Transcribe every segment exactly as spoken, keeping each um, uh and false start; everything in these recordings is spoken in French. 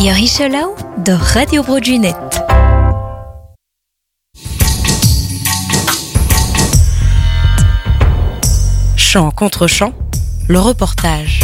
Iorichelau de Radio Brojunet. Chant contre chant, le reportage.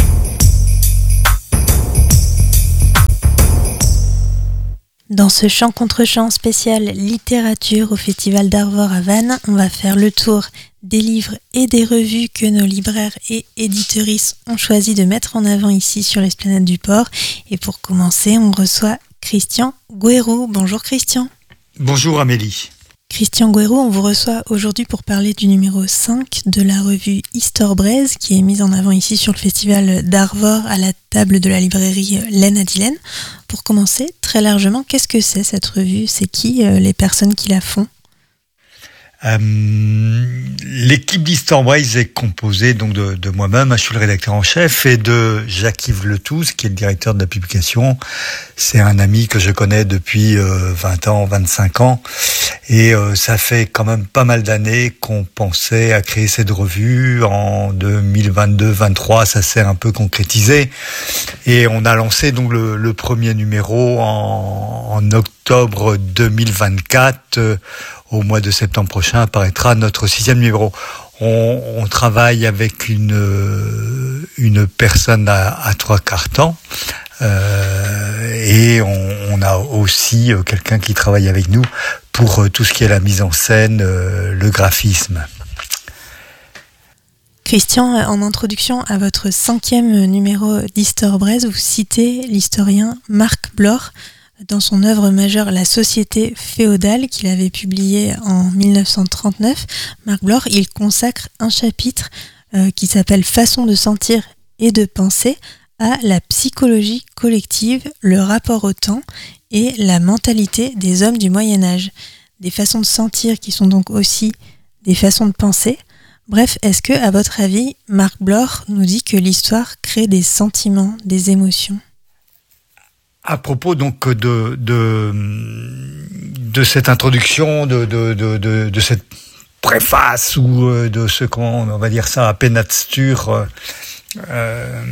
Dans ce chant contre chant spécial littérature au Festival d'Arvor à Vannes, on va faire le tour des livres et des revues que nos libraires et éditeuristes ont choisi de mettre en avant ici sur l'Esplanade du Port. Et pour commencer, on reçoit Christian Gouérou. Bonjour Christian. Bonjour Amélie. Christian Gouérou, on vous reçoit aujourd'hui pour parler du numéro cinq de la revue Histoire-Braise qui est mise en avant ici sur le Festival d'Arvor à la table de la librairie Laine à Dillen. Pour commencer, très largement, qu'est-ce que c'est cette revue ? C'est qui euh, les personnes qui la font ? Euh, l'équipe d'Histoire-Braise est composée donc de, de moi-même, je suis le rédacteur en chef, et de Jacques-Yves Letouze, qui est le directeur de la publication. C'est un ami que je connais depuis euh, vingt ans, vingt-cinq ans, et euh, ça fait quand même pas mal d'années qu'on pensait à créer cette revue. En deux mille vingt-deux vingt-trois, ça s'est un peu concrétisé, et on a lancé donc le, le premier numéro en, en octobre deux mille vingt-quatre. Euh, Au mois de septembre prochain apparaîtra notre sixième numéro. On, on travaille avec une une personne à, à trois quarts temps euh, et on, on a aussi quelqu'un qui travaille avec nous pour tout ce qui est la mise en scène, euh, le graphisme. Christian, en introduction à votre cinquième numéro d'Histoire-Braise, vous citez l'historien Marc Bloch dans son œuvre majeure La Société féodale qu'il avait publiée en dix-neuf cent trente-neuf. Marc Bloch, il consacre un chapitre euh, qui s'appelle Façon de sentir et de penser à la psychologie collective, le rapport au temps et la mentalité des hommes du Moyen-Âge. Des façons de sentir qui sont donc aussi des façons de penser. Bref, est-ce que, à votre avis, Marc Bloch nous dit que l'histoire crée des sentiments, des émotions ? À propos donc de de de cette introduction, de de de de, de cette préface ou de ce qu'on on va dire ça à pénature euh,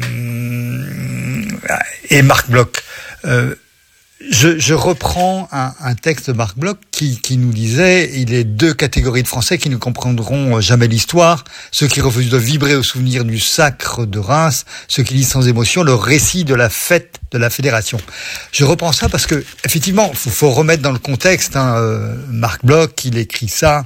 et Marc Bloch. Euh, Je, je reprends un, un texte de Marc Bloch qui, qui nous disait il est deux catégories de Français qui ne comprendront jamais l'histoire, ceux qui refusent de vibrer au souvenir du sacre de Reims, ceux qui lisent sans émotion le récit de la fête de la Fédération. Je reprends ça parce que effectivement, faut, faut remettre dans le contexte. Hein, euh, Marc Bloch, il écrit ça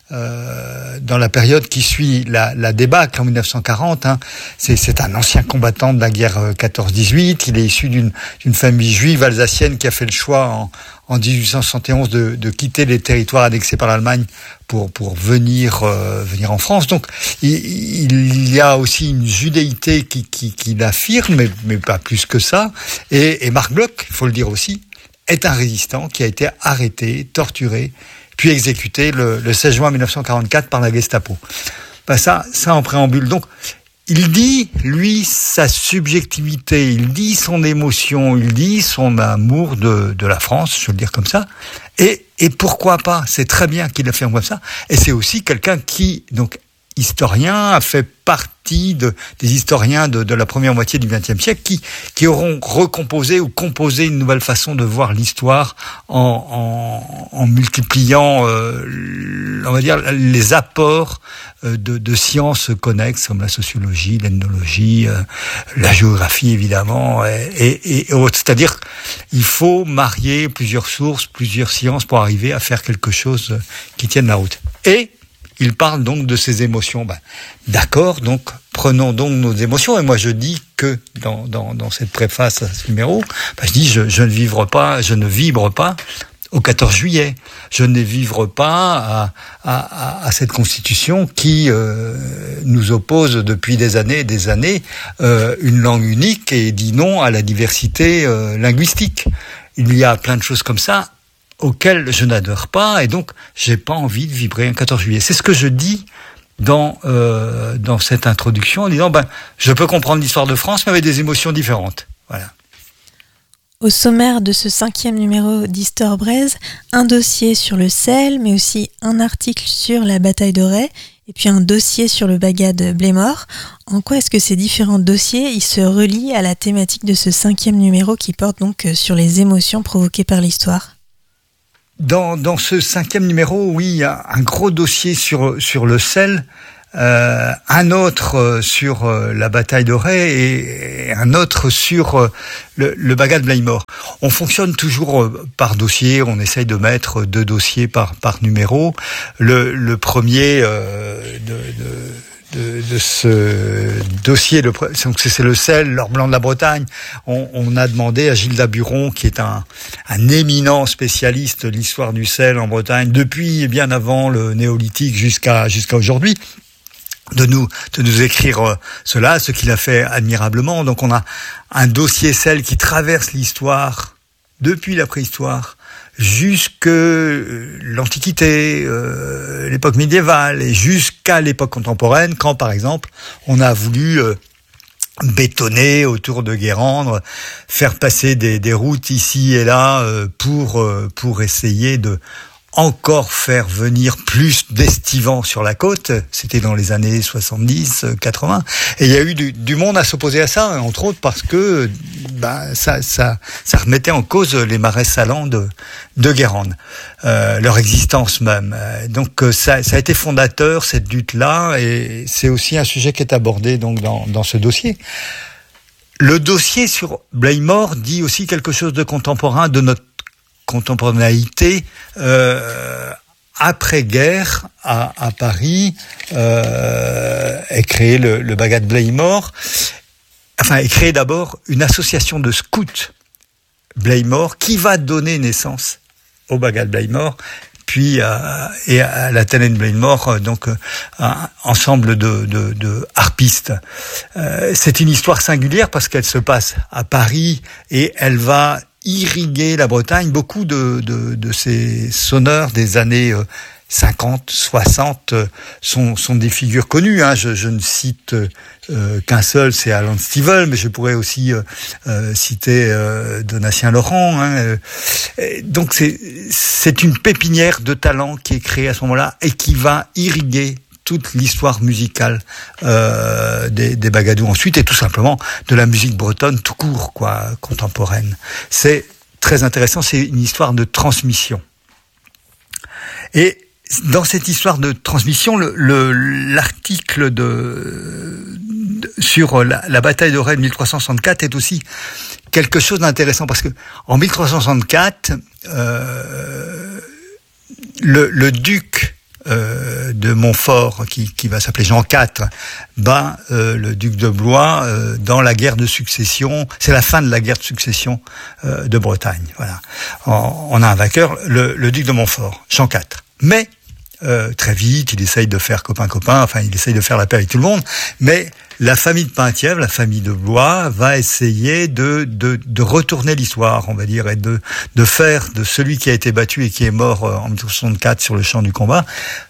euh, dans la période qui suit la, la débâcle en dix-neuf cent quarante. Hein. C'est, c'est un ancien combattant de la guerre quatorze dix-huit. Il est issu d'une, d'une famille juive alsacienne qui a fait le choix en, en dix-huit cent soixante et onze de, de quitter les territoires annexés par l'Allemagne pour pour venir euh, venir en France. Donc il, il y a aussi une judéité qui qui, qui l'affirme, mais mais pas plus que ça. Et, et Marc Bloch, il faut le dire aussi, est un résistant qui a été arrêté, torturé, puis exécuté le, le seize juin dix-neuf cent quarante-quatre par la Gestapo. Ben ça ça en préambule. Donc il dit, lui, sa subjectivité, il dit son émotion, il dit son amour de, de la France, je veux le dire comme ça. Et, et pourquoi pas ? C'est très bien qu'il le fait comme ça. Et c'est aussi quelqu'un qui, donc, historien, a fait partie de, des historiens de, de la première moitié du vingtième siècle qui, qui auront recomposé ou composé une nouvelle façon de voir l'histoire en, en, en multipliant, euh, on va dire, les apports de, de sciences connexes comme la sociologie, l'ethnologie, euh, la géographie évidemment, et, et, et autres. C'est-à-dire, il faut marier plusieurs sources, plusieurs sciences pour arriver à faire quelque chose qui tienne la route. Et il parle donc de ses émotions. Ben, d'accord, donc prenons donc nos émotions. Et moi, je dis que dans dans, dans cette préface à ce numéro, ben, je dis je, je ne vivre pas, je ne vibre pas au quatorze juillet. Je ne vivre pas à, à, à cette constitution qui euh, nous oppose depuis des années et des années euh, une langue unique et dit non à la diversité euh, linguistique. Il y a plein de choses comme ça auquel je n'adhère pas, et donc j'ai pas envie de vibrer un quatorze juillet. C'est ce que je dis dans euh, dans cette introduction en disant ben je peux comprendre l'histoire de France mais avec des émotions différentes. Voilà. Au sommaire de ce cinquième numéro d'Histoire-Braise, un dossier sur le sel, mais aussi un article sur la bataille d'Auray et puis un dossier sur le bagad Blémor. En quoi est-ce que ces différents dossiers ils se relient à la thématique de ce cinquième numéro qui porte donc sur les émotions provoquées par l'histoire ? Dans, dans ce cinquième numéro, oui, il y a un gros dossier sur, sur le sel, euh, un autre sur euh, la bataille d'Auray et, et un autre sur euh, le, le bagad Blémor. On fonctionne toujours euh, par dossier, on essaye de mettre deux dossiers par, par numéro. Le, le premier euh, de... de De, de ce dossier, le, c'est le sel, l'or blanc de la Bretagne. On, on a demandé à Gilles Daburon, qui est un, un éminent spécialiste de l'histoire du sel en Bretagne, depuis bien avant le néolithique jusqu'à jusqu'à aujourd'hui, de nous de nous écrire cela, ce qu'il a fait admirablement. Donc on a un dossier sel qui traverse l'histoire depuis la préhistoire jusque l'Antiquité, euh, l'époque médiévale et jusqu'à l'époque contemporaine, quand par exemple on a voulu euh, bétonner autour de Guérande, faire passer des, des routes ici et là euh, pour euh, pour essayer de encore faire venir plus d'estivants sur la côte. C'était dans les années soixante-dix, quatre-vingts. Et il y a eu du, du monde à s'opposer à ça, entre autres parce que bah, ça, ça, ça remettait en cause les marais salants de, de Guérande, euh, leur existence même. Donc ça, ça a été fondateur, cette lutte-là, et c'est aussi un sujet qui est abordé donc dans, dans ce dossier. Le dossier sur Blémor dit aussi quelque chose de contemporain de notre contemporanéité euh, après-guerre à, à Paris euh, est créé le, le bagad Blémor. Enfin, est créé d'abord une association de scouts Blémor qui va donner naissance au bagad Blémor, puis à, et à la Tenen Blémor, donc un ensemble de, de, de harpistes. Euh, c'est une histoire singulière parce qu'elle se passe à Paris et elle va irriguer la Bretagne. Beaucoup de, de, de ces sonneurs des années cinquante, soixante sont, sont des figures connues. Hein. Je, je ne cite euh, qu'un seul, c'est Alan Stivell, mais je pourrais aussi euh, euh, citer euh, Donatien Laurent. Hein. Donc c'est, c'est une pépinière de talent qui est créée à ce moment-là et qui va irriguer toute l'histoire musicale euh, des, des bagadous ensuite, et tout simplement de la musique bretonne tout court, quoi, contemporaine. C'est très intéressant, c'est une histoire de transmission. Et dans cette histoire de transmission, le, le, l'article de, de sur la, la bataille d'Auray de mille trois cent soixante-quatre est aussi quelque chose d'intéressant, parce que en mille trois cent soixante-quatre, euh, le, le duc Euh, de Montfort, qui, qui va s'appeler Jean quatre, bat euh, le duc de Blois euh, dans la guerre de succession. C'est la fin de la guerre de succession euh, de Bretagne. Voilà, on, on a un vainqueur, le, le duc de Montfort, Jean quatre. Mais euh, très vite, il essaye de faire copain-copain, enfin, il essaye de faire la paix avec tout le monde, mais la famille de Penthièvre, la famille de Blois, va essayer de, de, de retourner l'histoire, on va dire, et de, de faire de celui qui a été battu et qui est mort en mille trois cent soixante-quatre sur le champ du combat,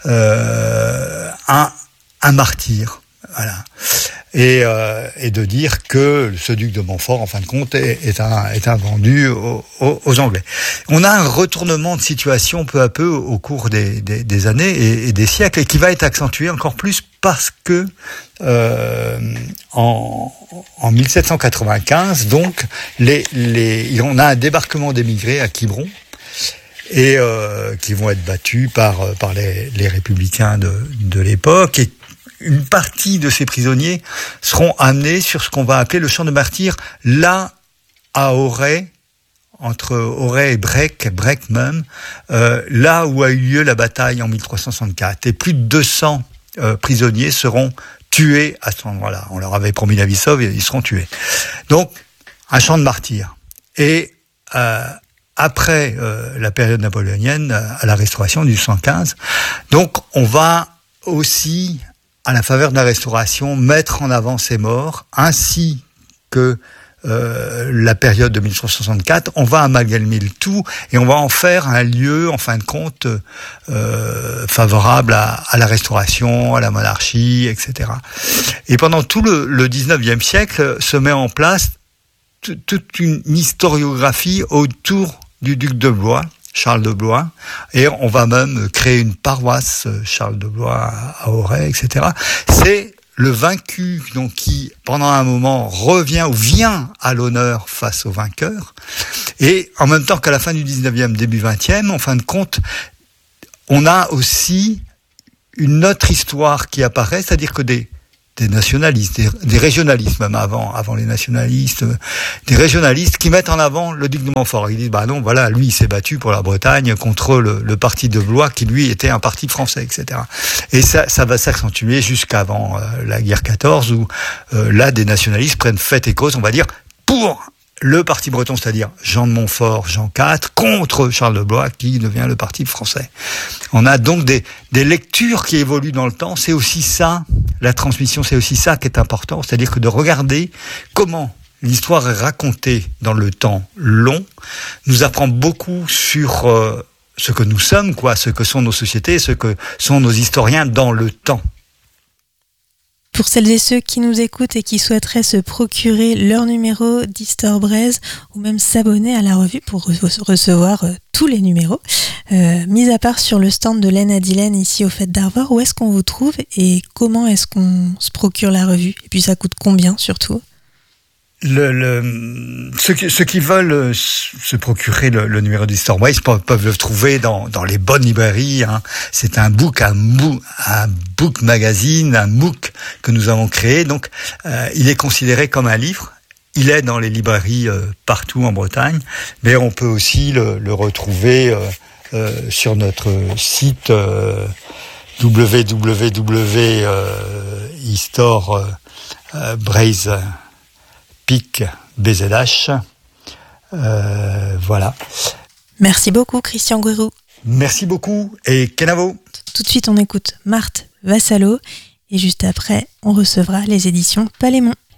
euh, un, un martyr. Voilà. Et, euh, et de dire que ce duc de Montfort, en fin de compte, est, est, un, est un vendu aux, aux, aux Anglais. On a un retournement de situation peu à peu au cours des, des, des années et, et des siècles, et qui va être accentué encore plus parce que euh, en, en mille sept cent quatre-vingt-quinze, donc, les, les, on a un débarquement d'émigrés à Quiberon, et euh, qui vont être battus par, par les, les républicains de, de l'époque, et une partie de ces prisonniers seront amenés sur ce qu'on va appeler le champ de martyrs, là, à Auray, entre Auray et Brec, Brec même, euh, là où a eu lieu la bataille en mille trois cent soixante-quatre. Et plus de deux cents euh, prisonniers seront tués à cet endroit-là. On leur avait promis la vie sauve et ils seront tués. Donc, un champ de martyrs. Et euh, après euh, la période napoléonienne, à la Restauration du cent quinze, donc on va aussi, à la faveur de la Restauration, mettre en avant ces morts, ainsi que euh, la période de mille trois cent soixante-quatre. On va amalgamer le tout et on va en faire un lieu, en fin de compte, euh, favorable à, à la Restauration, à la monarchie, et cetera. Et pendant tout le, le dix-neuvième siècle, se met en place t- toute une historiographie autour du duc de Blois Charles de Blois, et on va même créer une paroisse Charles de Blois à Auray, et cetera. C'est le vaincu, donc, qui, pendant un moment, revient ou vient à l'honneur face au vainqueur. Et en même temps qu'à la fin du dix-neuvième, début vingtième, en fin de compte, on a aussi une autre histoire qui apparaît, c'est-à-dire que des, des nationalistes, des, des régionalistes, même avant, avant les nationalistes, des régionalistes qui mettent en avant le duc de Montfort. Ils disent, bah non, voilà, lui, il s'est battu pour la Bretagne contre le, le parti de Blois, qui lui était un parti français, et cetera. Et ça, ça va s'accentuer jusqu'avant euh, la guerre quatorze, où euh, là, des nationalistes prennent fait et cause, on va dire, pour le parti breton, c'est-à-dire Jean de Montfort, Jean quatre, contre Charles de Blois, qui devient le parti français. On a donc des, des lectures qui évoluent dans le temps. C'est aussi ça, la transmission, c'est aussi ça qui est important, c'est-à-dire que de regarder comment l'histoire est racontée dans le temps long nous apprend beaucoup sur euh, ce que nous sommes, quoi, ce que sont nos sociétés, ce que sont nos historiens dans le temps. Pour celles et ceux qui nous écoutent et qui souhaiteraient se procurer leur numéro d'Histoire Braise ou même s'abonner à la revue pour re- recevoir euh, tous les numéros, euh, mis à part sur le stand de Laine à Dillen ici au Fêtes d'Arvor, où est-ce qu'on vous trouve et comment est-ce qu'on se procure la revue? Et puis ça coûte combien surtout? Le, le, ceux, qui, ceux qui veulent se procurer le, le numéro d'Histoire Braise peuvent, peuvent le trouver dans, dans les bonnes librairies. Hein. C'est un book, un, mou, un book magazine, un MOOC que nous avons créé. Donc, euh, il est considéré comme un livre. Il est dans les librairies euh, partout en Bretagne, mais on peut aussi le, le retrouver euh, euh, sur notre site euh, w w w point histoire braise B Z H. Euh, voilà. Merci beaucoup, Christian Guérou. Merci beaucoup et Kenavo. Tout de suite, on écoute Marthe Vassallo et juste après, on recevra les éditions Palémon.